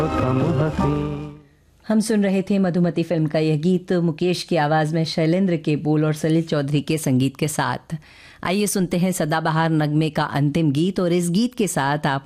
हम सुन रहे थे मधुमती फिल्म का यह गीत मुकेश की आवाज़ में शैलेंद्र के बोल और सलिल चौधरी के संगीत के साथ। आइए सुनते हैं सदाबहार नगमे का अंतिम गीत, और इस गीत के साथ आप